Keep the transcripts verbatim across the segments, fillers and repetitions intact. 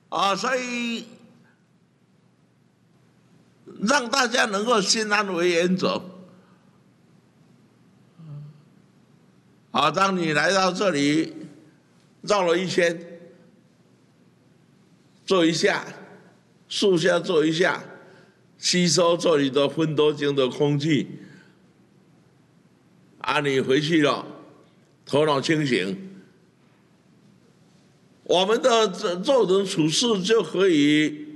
啊，所以让大家能够心安为原则。啊，当你来到这里，绕了一圈，坐一下，树下坐一下，吸收这里的芬多精的空气。啊，你回去了，头脑清醒，我们的做人处事就可以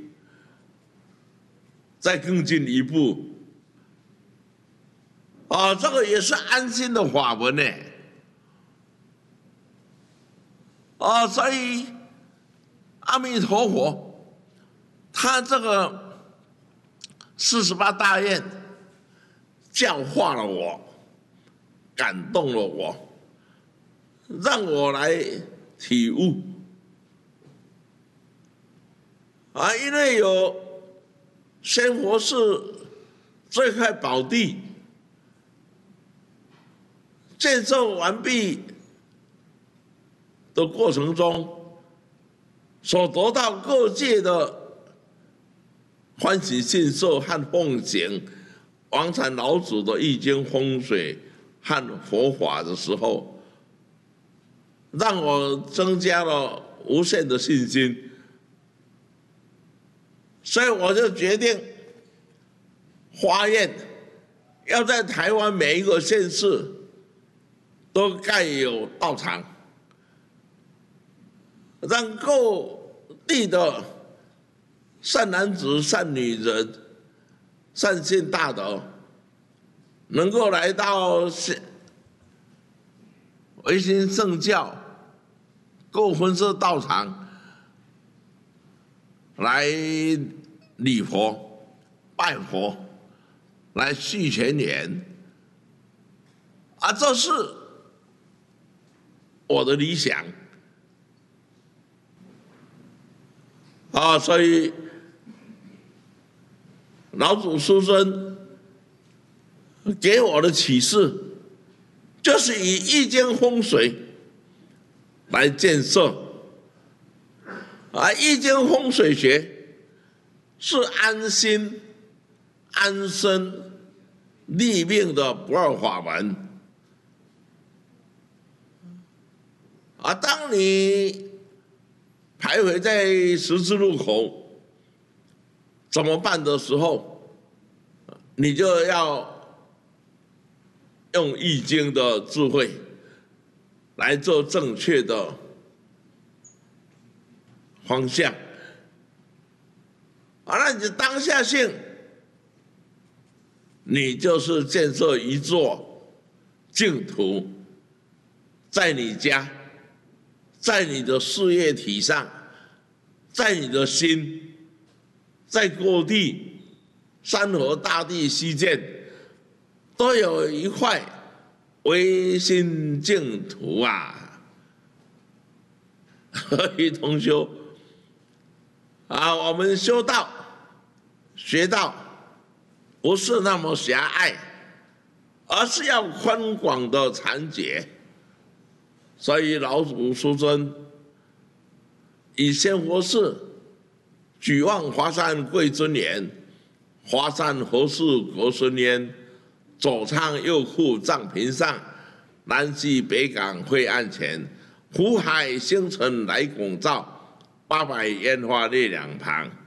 再更进一步。啊，这个也是安心的法门呢。啊，所以阿弥陀佛，他这个四十八大愿教化了我，感动了我，让我来体悟。啊，因为有仙佛寺这块宝地建设完毕的过程中，所得到各界的欢喜信受和奉行王禅老祖的易经风水和佛法的时候，让我增加了无限的信心，所以我就决定发愿要在台湾每一个县市都盖有道场，让各地的善男子、善女人、善信大德能够来到维新圣教各分社道场来礼佛、拜佛，来续前缘，啊，这是我的理想。啊，所以老祖师尊给我的启示，就是以易经风水来建设。啊，易经风水学是安心、安身、立命的不二法门。啊，当你徘徊在十字路口怎么办的时候，你就要用易经的智慧来做正确的方向。啊，那你当下性，你就是建设一座净土，在你家，在你的事业体上，在你的心，在各地山河大地西涧，都有一块唯心净土啊！何以同修啊？我们修道、学道，不是那么狭隘，而是要宽广的禅解。所以老祖师尊以仙佛寺举望华山贵尊严，华山何事国孙焉？左仓右库藏屏上，南西北港晦暗前。湖海星辰来拱照，八百烟花列两旁。